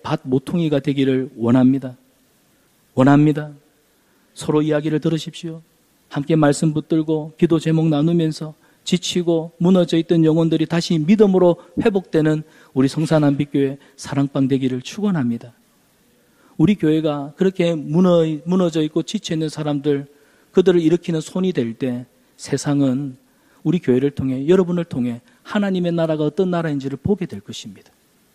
밭 모퉁이가 되기를 원합니다. 원합니다. 서로 이야기를 들으십시오. 함께 말씀 붙들고 기도 제목 나누면서 지치고 무너져 있던 영혼들이 다시 믿음으로 회복되는 우리 성산한빛교회 사랑방 되기를 축원합니다. 우리 교회가 그렇게 무너져 있고 지쳐 있는 사람들, 그들을 일으키는 손이 될 때 세상은 우리 교회를 통해, 여러분을 통해 하나님의 나라가 어떤 나라인지를 보게 될 것입니다.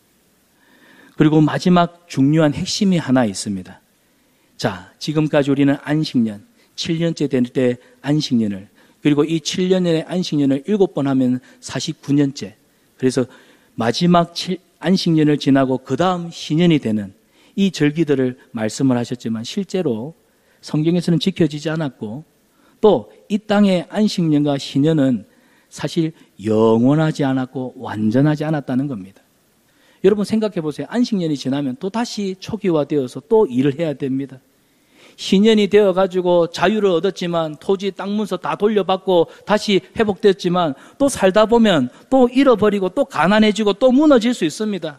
그리고 마지막 중요한 핵심이 하나 있습니다. 자, 지금까지 우리는 안식년, 7년째 될 때 안식년을, 그리고 이 7년의 안식년을 7번 하면 49년째. 그래서 마지막 안식년을 지나고 그 다음 신년이 되는 이 절기들을 말씀을 하셨지만 실제로 성경에서는 지켜지지 않았고, 또 이 땅의 안식년과 신년은 사실 영원하지 않았고 완전하지 않았다는 겁니다. 여러분 생각해 보세요. 안식년이 지나면 또 다시 초기화되어서 또 일을 해야 됩니다. 신년이 되어가지고 자유를 얻었지만 토지 땅 문서 다 돌려받고 다시 회복됐지만 또 살다 보면 또 잃어버리고 또 가난해지고 또 무너질 수 있습니다.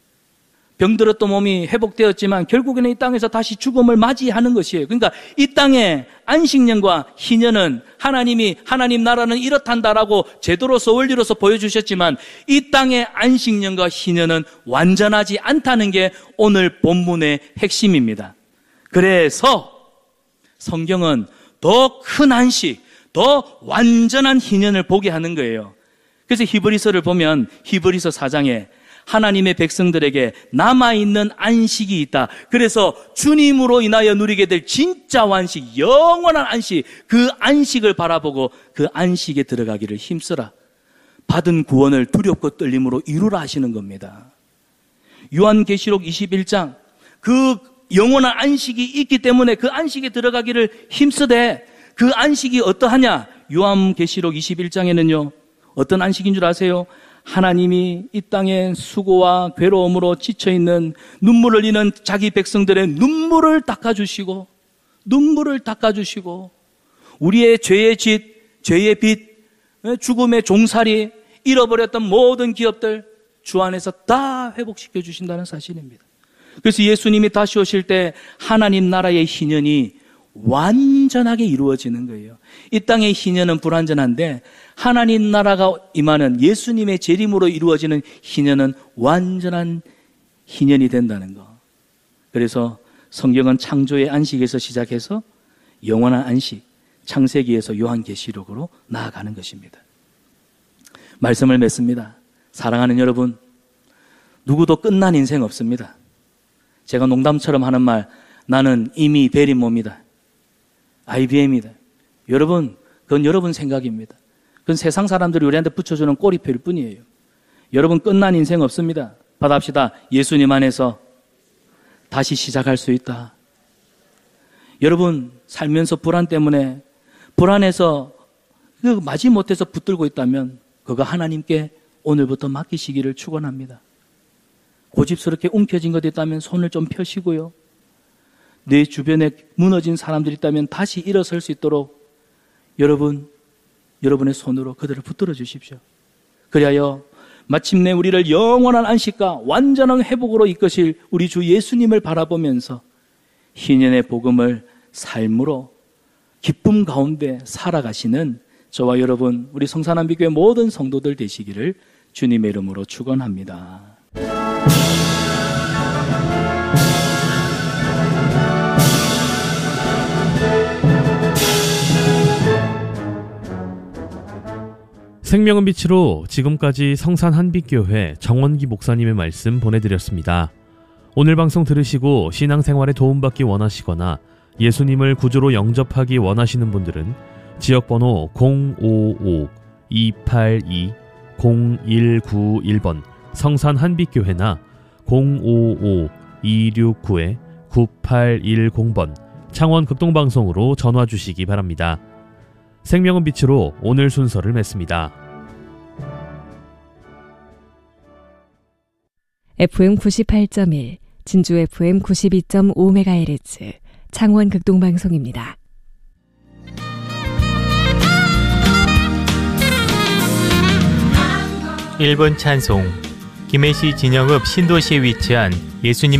병들었던 몸이 회복되었지만 결국에는 이 땅에서 다시 죽음을 맞이하는 것이에요. 그러니까 이 땅의 안식년과 희년은 하나님 나라는 이렇단다라고 제도로서 원리로서 보여주셨지만 이 땅의 안식년과 희년은 완전하지 않다는 게 오늘 본문의 핵심입니다. 그래서 성경은 더 큰 안식, 더 완전한 희년을 보게 하는 거예요. 그래서 히브리서를 보면 히브리서 4장에 하나님의 백성들에게 남아있는 안식이 있다. 그래서 주님으로 인하여 누리게 될 진짜 안식, 영원한 안식, 그 안식을 바라보고 그 안식에 들어가기를 힘쓰라. 받은 구원을 두렵고 떨림으로 이루라 하시는 겁니다. 요한계시록 21장, 그 영원한 안식이 있기 때문에 그 안식에 들어가기를 힘쓰되, 그 안식이 어떠하냐? 요한계시록 21장에는요 어떤 안식인 줄 아세요? 하나님이 이 땅의 수고와 괴로움으로 지쳐있는 눈물을 흘리는 자기 백성들의 눈물을 닦아주시고 우리의 죄의 빚, 죽음의 종살이, 잃어버렸던 모든 기업들 주 안에서 다 회복시켜 주신다는 사실입니다. 그래서 예수님이 다시 오실 때 하나님 나라의 희년이 완전하게 이루어지는 거예요. 이 땅의 희년은 불완전한데 하나님 나라가 임하는 예수님의 재림으로 이루어지는 희년은 완전한 희년이 된다는 거. 그래서 성경은 창조의 안식에서 시작해서 영원한 안식, 창세기에서 요한계시록으로 나아가는 것입니다. 말씀을 맺습니다. 사랑하는 여러분, 누구도 끝난 인생 없습니다. 제가 농담처럼 하는 말, 나는 이미 베린 몸이다. IBM이다. 여러분, 그건 여러분 생각입니다. 그건 세상 사람들이 우리한테 붙여주는 꼬리표일 뿐이에요. 여러분 끝난 인생 없습니다. 받아합시다. 예수님 안에서 다시 시작할 수 있다. 여러분 살면서 불안 때문에 불안해서 마지못해서 붙들고 있다면 그거 하나님께 오늘부터 맡기시기를 축원합니다. 고집스럽게 움켜진 것 있다면 손을 좀 펴시고요. 내 주변에 무너진 사람들이 있다면 다시 일어설 수 있도록 여러분의 손으로 그들을 붙들어 주십시오. 그리하여 마침내 우리를 영원한 안식과 완전한 회복으로 이끄실 우리 주 예수님을 바라보면서 희년의 복음을 삶으로 기쁨 가운데 살아가시는 저와 여러분, 우리 성산한빛교회 모든 성도들 되시기를 주님의 이름으로 축원합니다. 생명은 빛으로 지금까지 성산한빛교회 정원기 목사님의 말씀 보내드렸습니다. 오늘 방송 들으시고 신앙생활에 도움받기 원하시거나 예수님을 구주로 영접하기 원하시는 분들은 지역번호 055-282-0191번 성산한빛교회나 055-269-9810번 창원극동방송으로 전화 주시기 바랍니다. 생명은 빛으로 오늘 순서를 맺습니다. FM 98.1, 진주 FM 92.5MHz, 창원 극동방송입니다. 일본 찬송, 김해시 진영읍 신도시에 위치한 예수님